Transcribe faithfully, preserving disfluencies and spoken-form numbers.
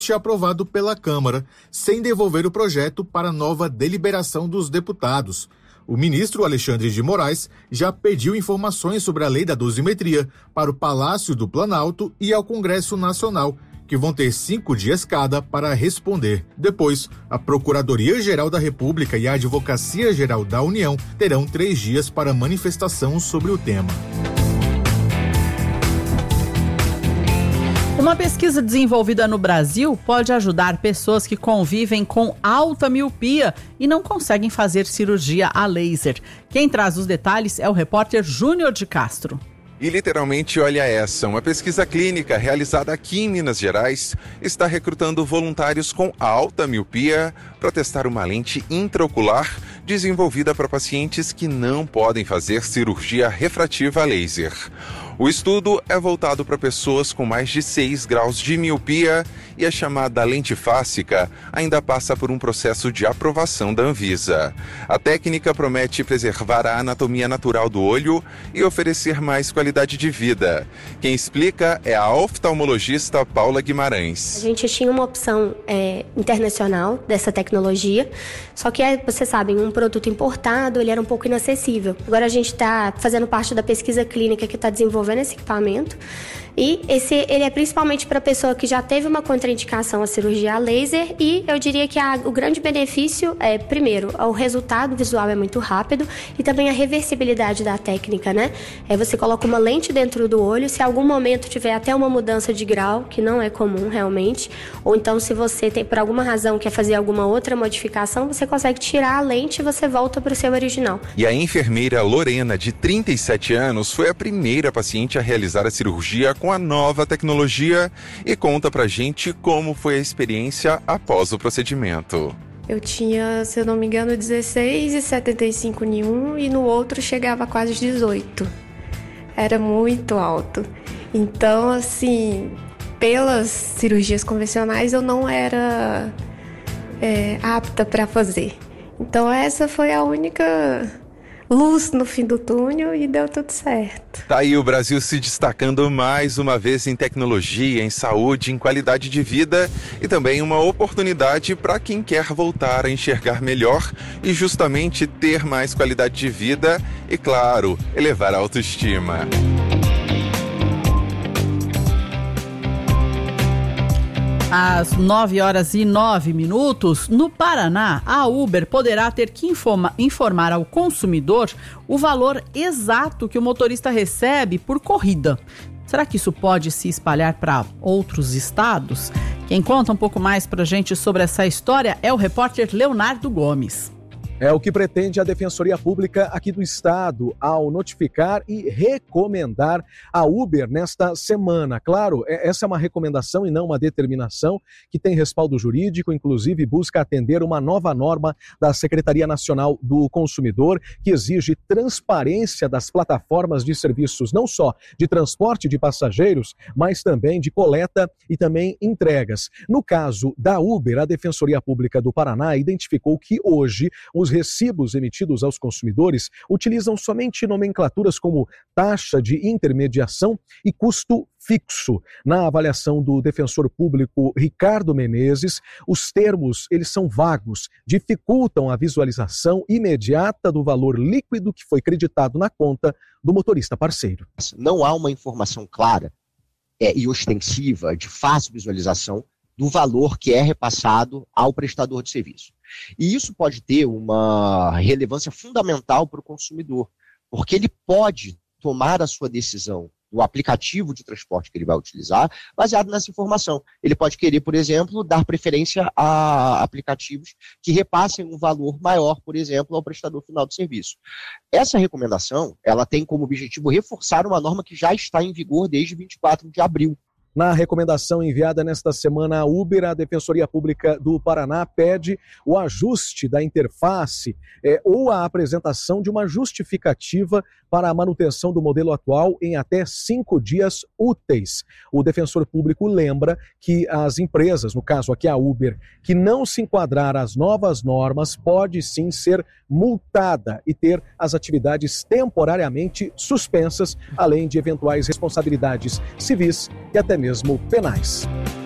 aprovado pela Câmara, sem devolver o projeto para nova deliberação dos deputados. O ministro Alexandre de Moraes já pediu informações sobre a lei da dosimetria para o Palácio do Planalto e ao Congresso Nacional, que vão ter cinco dias cada para responder. Depois, a Procuradoria-Geral da República e a Advocacia-Geral da União terão três dias para manifestação sobre o tema. Uma pesquisa desenvolvida no Brasil pode ajudar pessoas que convivem com alta miopia e não conseguem fazer cirurgia a laser. Quem traz os detalhes é o repórter Júnior de Castro. E literalmente, olha essa, uma pesquisa clínica realizada aqui em Minas Gerais está recrutando voluntários com alta miopia para testar uma lente intraocular desenvolvida para pacientes que não podem fazer cirurgia refrativa a laser. O estudo é voltado para pessoas com mais de seis graus de miopia e a chamada lente fásica ainda passa por um processo de aprovação da Anvisa. A técnica promete preservar a anatomia natural do olho e oferecer mais qualidade de vida. Quem explica é a oftalmologista Paula Guimarães. A gente tinha uma opção é, internacional dessa tecnologia, só que, vocês sabem, um produto importado, ele era um pouco inacessível. Agora a gente está fazendo parte da pesquisa clínica que está desenvolvendo esse equipamento e esse, ele é principalmente para a pessoa que já teve uma contraindicação à cirurgia a laser e eu diria que a, o grande benefício é, primeiro, o resultado visual é muito rápido e também a reversibilidade da técnica, né? É, você coloca uma lente dentro do olho, se em algum momento tiver até uma mudança de grau, que não é comum realmente, ou então se você tem, por alguma razão quer fazer alguma outra modificação, você consegue tirar a lente e você volta para o seu original. E a enfermeira Lorena, de trinta e sete anos, foi a primeira paciente a realizar a cirurgia com a nova tecnologia e conta pra gente como foi a experiência após o procedimento. Eu tinha, se eu não me engano, dezesseis e setenta e cinco em um e no outro chegava a quase dezoito. Era muito alto. Então, assim, pelas cirurgias convencionais eu não era é, apta para fazer. Então essa foi a única luz no fim do túnel e deu tudo certo. Tá aí o Brasil se destacando mais uma vez em tecnologia, em saúde, em qualidade de vida e também uma oportunidade para quem quer voltar a enxergar melhor e justamente ter mais qualidade de vida e, claro, elevar a autoestima. Às nove horas e nove minutos, no Paraná, a Uber poderá ter que informa, informar ao consumidor o valor exato que o motorista recebe por corrida. Será que isso pode se espalhar para outros estados? Quem conta um pouco mais para a gente sobre essa história é o repórter Leonardo Gomes. É o que pretende a Defensoria Pública aqui do Estado ao notificar e recomendar a Uber nesta semana. Claro, essa é uma recomendação e não uma determinação que tem respaldo jurídico, inclusive busca atender uma nova norma da Secretaria Nacional do Consumidor que exige transparência das plataformas de serviços, não só de transporte de passageiros, mas também de coleta e também entregas. No caso da Uber, a Defensoria Pública do Paraná identificou que hoje os recibos emitidos aos consumidores utilizam somente nomenclaturas como taxa de intermediação e custo fixo. Na avaliação do defensor público Ricardo Menezes, os termos eles são vagos, dificultam a visualização imediata do valor líquido que foi creditado na conta do motorista parceiro. Não há uma informação clara é, e ostensiva, de fácil visualização, do valor que é repassado ao prestador de serviço. E isso pode ter uma relevância fundamental para o consumidor, porque ele pode tomar a sua decisão do aplicativo de transporte que ele vai utilizar, baseado nessa informação. Ele pode querer, por exemplo, dar preferência a aplicativos que repassem um valor maior, por exemplo, ao prestador final de serviço. Essa recomendação, ela tem como objetivo reforçar uma norma que já está em vigor desde vinte e quatro de abril. Na recomendação enviada nesta semana à Uber, a Defensoria Pública do Paraná pede o ajuste da interface é, ou a apresentação de uma justificativa para a manutenção do modelo atual em até cinco dias úteis. O defensor público lembra que as empresas, no caso aqui a Uber, que não se enquadrar às novas normas, pode sim ser multada e ter as atividades temporariamente suspensas, além de eventuais responsabilidades civis e até mesmo penais.